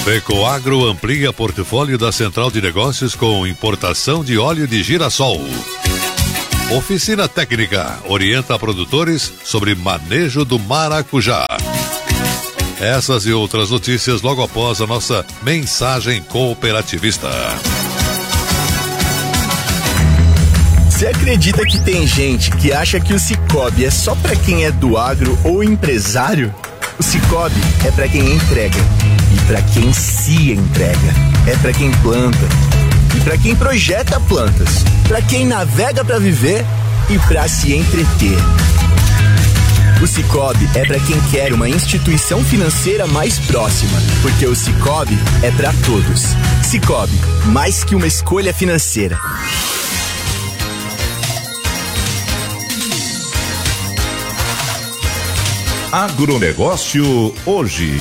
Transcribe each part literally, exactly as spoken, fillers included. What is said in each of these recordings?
Fecoagro amplia portfólio da Central de Negócios com importação de óleo de girassol. Oficina Técnica orienta produtores sobre manejo do maracujá. Essas e outras notícias logo após a nossa mensagem cooperativista. Você acredita que tem gente que acha que o Cicobi é só pra quem é do agro ou empresário? O Cicobi é pra quem entrega e pra quem se entrega. É pra quem planta e pra quem projeta plantas. Pra quem navega pra viver e pra se entreter. O Cicobi é pra quem quer uma instituição financeira mais próxima, porque o Cicobi é pra todos. Cicobi, mais que uma escolha financeira. Agronegócio hoje.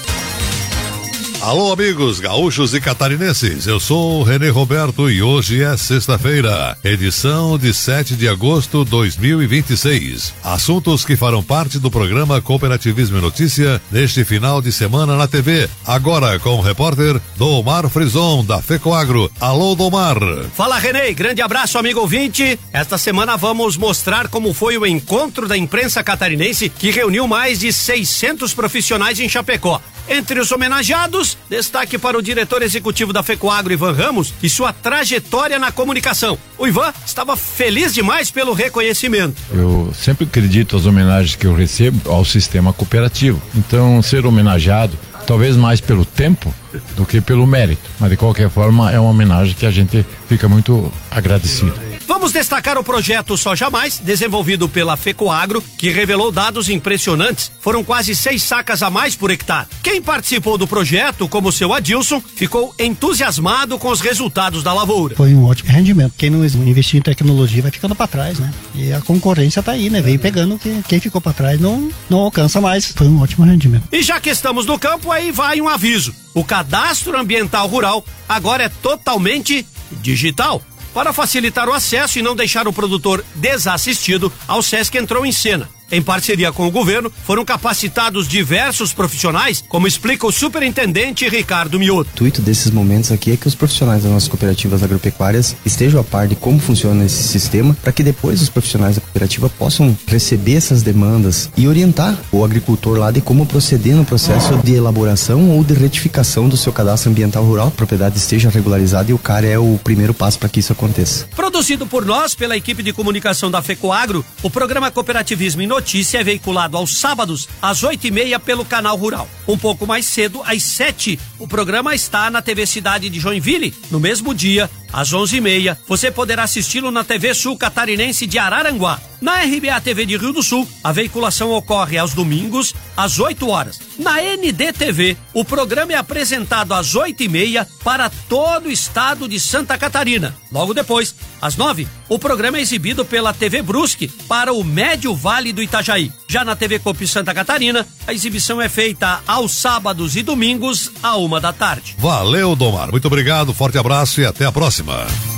Alô, amigos gaúchos e catarinenses, eu sou o Renê Roberto e hoje é sexta-feira, edição de sete de agosto de dois mil e vinte e seis. Assuntos que farão parte do programa Cooperativismo e Notícia neste final de semana na T V. Agora com o repórter Domar Frison, da Fecoagro. Alô, Domar. Fala, Renê, grande abraço, amigo ouvinte. Esta semana vamos mostrar como foi o encontro da imprensa catarinense que reuniu mais de seiscentos profissionais em Chapecó. Entre os homenageados, destaque para o diretor executivo da Fecoagro, Ivan Ramos, e sua trajetória na comunicação. O Ivan estava feliz demais pelo reconhecimento. Eu sempre acredito as homenagens que eu recebo ao sistema cooperativo. Então, ser homenageado, talvez mais pelo tempo do que pelo mérito. Mas, de qualquer forma, é uma homenagem que a gente fica muito agradecido. Vamos destacar o projeto Soja Mais, desenvolvido pela Fecoagro, que revelou dados impressionantes. Foram quase seis sacas a mais por hectare. Quem participou do projeto, como o seu Adilson, ficou entusiasmado com os resultados da lavoura. Foi um ótimo rendimento. Quem não investir em tecnologia vai ficando para trás, né? E a concorrência tá aí, né? Veio pegando que quem ficou para trás não, não alcança mais. Foi um ótimo rendimento. E já que estamos no campo, aí vai um aviso. O cadastro ambiental rural agora é totalmente digital. Para facilitar o acesso e não deixar o produtor desassistido, a Alsesc entrou em cena. Em parceria com o governo, foram capacitados diversos profissionais, como explica o superintendente Ricardo Mioto. O intuito desses momentos aqui é que os profissionais das nossas cooperativas agropecuárias estejam a par de como funciona esse sistema, para que depois os profissionais da cooperativa possam receber essas demandas e orientar o agricultor lá de como proceder no processo de elaboração ou de retificação do seu cadastro ambiental rural. A propriedade esteja regularizada e o C A R é o primeiro passo para que isso aconteça. Produzido por nós, pela equipe de comunicação da Fecoagro, o programa Cooperativismo em Notícia é veiculado aos sábados, às oito e meia, pelo Canal Rural. Um pouco mais cedo, às sete, o programa está na T V Cidade de Joinville. No mesmo dia, às onze e meia, você poderá assisti-lo na T V Sul Catarinense de Araranguá. Na R B A T V de Rio do Sul, a veiculação ocorre aos domingos, às oito horas. Na N D T V, o programa é apresentado às oito e meia para todo o estado de Santa Catarina. Logo depois, às nove, o programa é exibido pela T V Brusque para o Médio Vale do Itajaí. Já na T V Copi Santa Catarina, a exibição é feita aos sábados e domingos, à uma da tarde. Valeu, Domar. Muito obrigado, forte abraço e até a próxima.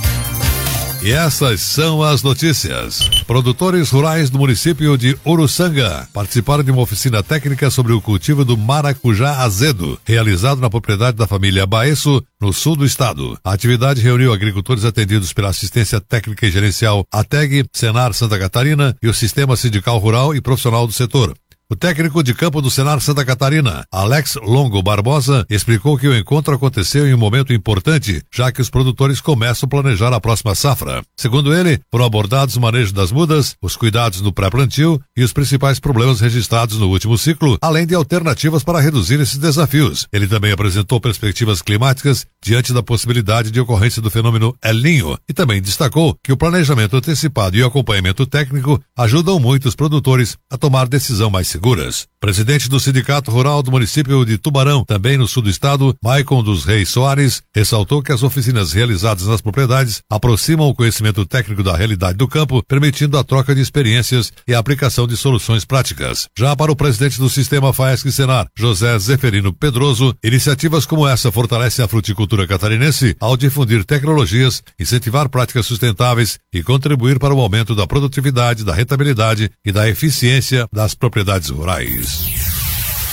E essas são as notícias. Produtores rurais do município de Uruçanga participaram de uma oficina técnica sobre o cultivo do maracujá azedo, realizado na propriedade da família Baesso, no sul do estado. A atividade reuniu agricultores atendidos pela assistência técnica e gerencial A T E G, Senar Santa Catarina e o Sistema Sindical Rural e Profissional do setor. O técnico de campo do Senar Santa Catarina, Alex Longo Barbosa, explicou que o encontro aconteceu em um momento importante, já que os produtores começam a planejar a próxima safra. Segundo ele, foram abordados o manejo das mudas, os cuidados no pré-plantio e os principais problemas registrados no último ciclo, além de alternativas para reduzir esses desafios. Ele também apresentou perspectivas climáticas diante da possibilidade de ocorrência do fenômeno El Niño e também destacou que o planejamento antecipado e o acompanhamento técnico ajudam muito os produtores a tomar decisão mais segura. Seguras. Presidente do Sindicato Rural do município de Tubarão, também no sul do estado, Maicon dos Reis Soares, ressaltou que as oficinas realizadas nas propriedades aproximam o conhecimento técnico da realidade do campo, permitindo a troca de experiências e a aplicação de soluções práticas. Já para o presidente do Sistema Faesc Senar, José Zeferino Pedroso, iniciativas como essa fortalecem a fruticultura catarinense ao difundir tecnologias, incentivar práticas sustentáveis e contribuir para o aumento da produtividade, da rentabilidade e da eficiência das propriedades rurais.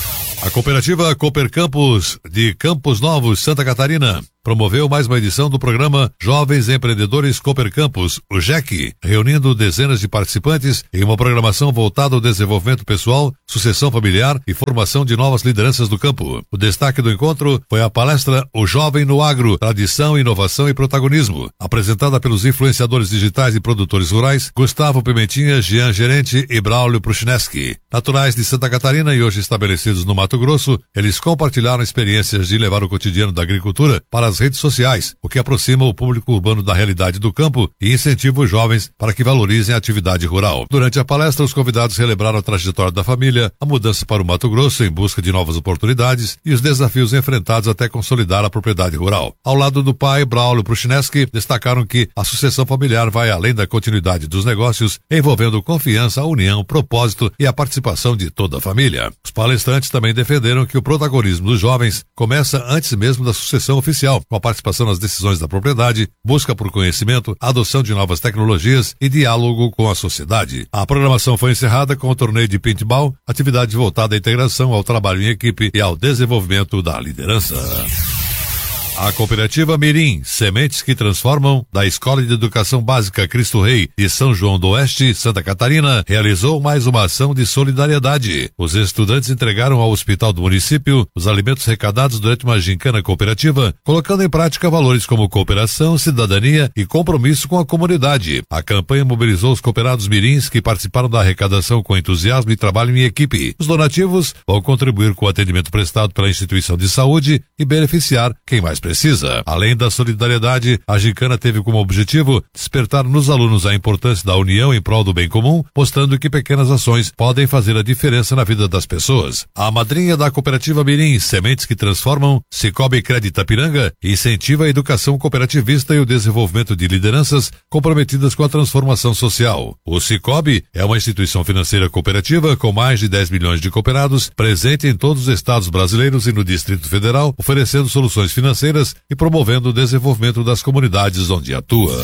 A cooperativa Cooper Campus de Campos Novos, Santa Catarina, promoveu mais uma edição do programa Jovens Empreendedores Cooper Campus, o J E C, reunindo dezenas de participantes em uma programação voltada ao desenvolvimento pessoal, sucessão familiar e formação de novas lideranças do campo. O destaque do encontro foi a palestra O Jovem no Agro, Tradição, Inovação e Protagonismo, apresentada pelos influenciadores digitais e produtores rurais Gustavo Pimentinha, Jean Gerente e Braulio Pruchineski. Naturais de Santa Catarina e hoje estabelecidos no Mato Grosso, eles compartilharam experiências de levar o cotidiano da agricultura para as redes sociais, o que aproxima o público urbano da realidade do campo e incentiva os jovens para que valorizem a atividade rural. Durante a palestra, os convidados relembraram a trajetória da família, a mudança para o Mato Grosso em busca de novas oportunidades e os desafios enfrentados até consolidar a propriedade rural. Ao lado do pai, Braulio Pruchineski, destacaram que a sucessão familiar vai além da continuidade dos negócios, envolvendo confiança, união, propósito e a participação de toda a família. Os palestrantes também defenderam que o protagonismo dos jovens começa antes mesmo da sucessão oficial, com a participação nas decisões da propriedade, busca por conhecimento, adoção de novas tecnologias e diálogo com a sociedade. A programação foi encerrada com o torneio de paintball, atividade voltada à integração, ao trabalho em equipe e ao desenvolvimento da liderança. A cooperativa Mirim, Sementes que Transformam, da Escola de Educação Básica Cristo Rei de São João do Oeste, Santa Catarina, realizou mais uma ação de solidariedade. Os estudantes entregaram ao hospital do município os alimentos arrecadados durante uma gincana cooperativa, colocando em prática valores como cooperação, cidadania e compromisso com a comunidade. A campanha mobilizou os cooperados mirins que participaram da arrecadação com entusiasmo e trabalho em equipe. Os donativos vão contribuir com o atendimento prestado pela instituição de saúde e beneficiar quem mais precisa. Além da solidariedade, a gincana teve como objetivo despertar nos alunos a importância da união em prol do bem comum, mostrando que pequenas ações podem fazer a diferença na vida das pessoas. A madrinha da cooperativa Mirim, Sementes que Transformam, Cicobi Crédito Ipiranga, incentiva a educação cooperativista e o desenvolvimento de lideranças comprometidas com a transformação social. O Cicobi é uma instituição financeira cooperativa com mais de dez milhões de cooperados, presente em todos os estados brasileiros e no Distrito Federal, oferecendo soluções financeiras e promovendo o desenvolvimento das comunidades onde atua.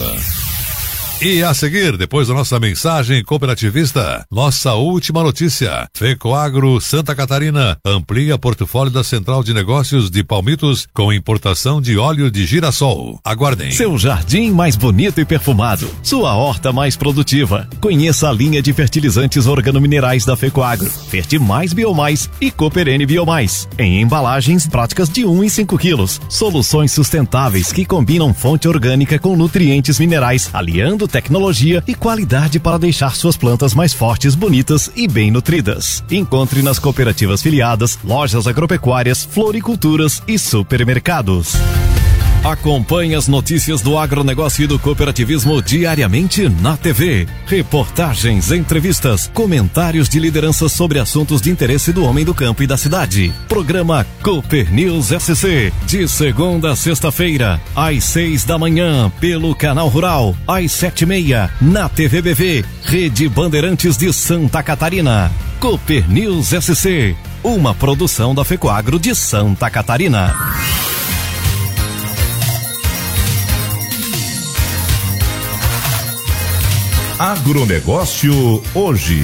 E a seguir, depois da nossa mensagem cooperativista, nossa última notícia. Fecoagro Santa Catarina amplia portfólio da Central de Negócios de Palmitos com importação de óleo de girassol. Aguardem. Seu jardim mais bonito e perfumado. Sua horta mais produtiva. Conheça a linha de fertilizantes organominerais da Fecoagro. Fertimais Biomais e Cooperene Biomais. Em embalagens práticas de um e cinco quilos. Soluções sustentáveis que combinam fonte orgânica com nutrientes minerais, aliando tecnologia e qualidade para deixar suas plantas mais fortes, bonitas e bem nutridas. Encontre nas cooperativas filiadas, lojas agropecuárias, floriculturas e supermercados. Acompanhe as notícias do agronegócio e do cooperativismo diariamente na T V. Reportagens, entrevistas, comentários de lideranças sobre assuntos de interesse do homem do campo e da cidade. Programa Cooper News S C, de segunda a sexta-feira, às seis da manhã, pelo Canal Rural, às sete e meia, na T V B V, Rede Bandeirantes de Santa Catarina. Cooper News S C, uma produção da Fecoagro de Santa Catarina. Agronegócio hoje.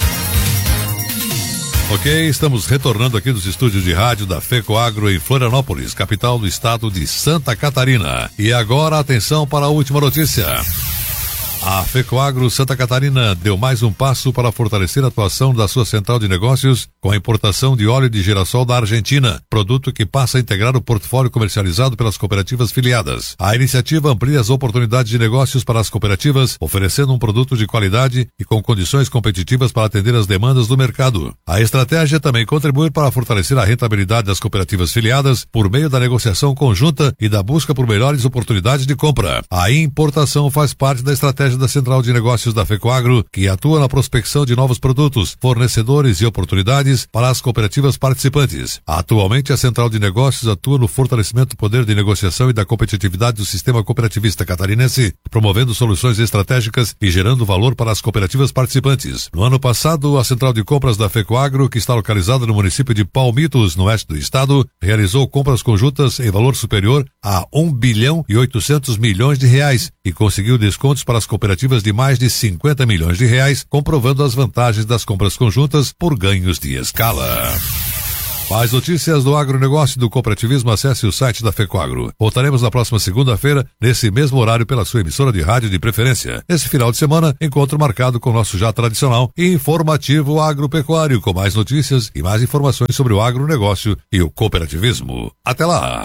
Ok, estamos retornando aqui dos estúdios de rádio da Fecoagro em Florianópolis, capital do estado de Santa Catarina. E agora atenção para a última notícia. A Fecoagro Santa Catarina deu mais um passo para fortalecer a atuação da sua central de negócios com a importação de óleo de girassol da Argentina, produto que passa a integrar o portfólio comercializado pelas cooperativas filiadas. A iniciativa amplia as oportunidades de negócios para as cooperativas, oferecendo um produto de qualidade e com condições competitivas para atender as demandas do mercado. A estratégia também contribui para fortalecer a rentabilidade das cooperativas filiadas por meio da negociação conjunta e da busca por melhores oportunidades de compra. A importação faz parte da estratégia da Central de Negócios da Fecoagro, que atua na prospecção de novos produtos, fornecedores e oportunidades para as cooperativas participantes. Atualmente, a Central de Negócios atua no fortalecimento do poder de negociação e da competitividade do sistema cooperativista catarinense, promovendo soluções estratégicas e gerando valor para as cooperativas participantes. No ano passado, a Central de Compras da Fecoagro, que está localizada no município de Palmitos, no oeste do estado, realizou compras conjuntas em valor superior a um bilhão e oitocentos milhões de reais e conseguiu descontos para as cooperativas de mais de cinquenta milhões de reais, comprovando as vantagens das compras conjuntas por ganhos de escala. Mais notícias do agronegócio e do cooperativismo, acesse o site da FECOAGRO. Voltaremos na próxima segunda-feira, nesse mesmo horário, pela sua emissora de rádio de preferência. Nesse final de semana, encontro marcado com o nosso já tradicional e informativo agropecuário, com mais notícias e mais informações sobre o agronegócio e o cooperativismo. Até lá!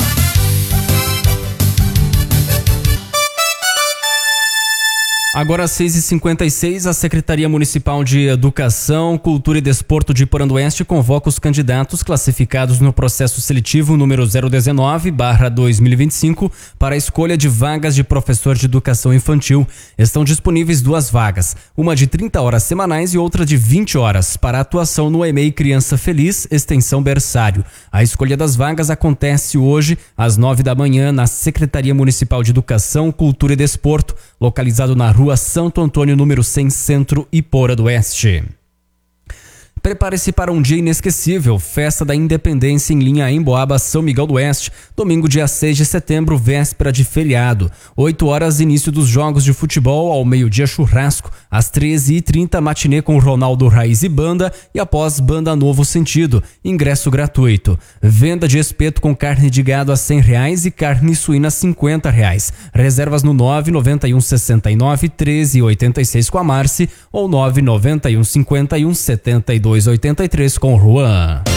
Agora às seis e cinquenta e seis, a Secretaria Municipal de Educação, Cultura e Desporto de Porandoeste convoca os candidatos classificados no processo seletivo número zero dezenove barra dois mil e vinte e cinco para a escolha de vagas de professor de educação infantil. Estão disponíveis duas vagas, uma de trinta horas semanais e outra de vinte horas, para atuação no E M E I Criança Feliz, extensão berçário. A escolha das vagas acontece hoje às nove da manhã na Secretaria Municipal de Educação, Cultura e Desporto, localizado na Rua Santo Antônio, número cem, Centro, Iporã-do-Oeste. Prepare-se para um dia inesquecível, Festa da Independência em linha Emboaba, São Miguel do Oeste, domingo dia seis de setembro, véspera de feriado. oito horas, início dos jogos de futebol, ao meio-dia churrasco, às treze e trinta, matinê com Ronaldo Raiz e Banda e após Banda Novo Sentido, ingresso gratuito. Venda de espeto com carne de gado a cem reais e carne suína a cinquenta reais. Reservas no nove nove um, seis nove, treze, oitenta e seis com a Marci ou nove nove um, cinquenta e um, setenta e dois oitenta e três com o Juan.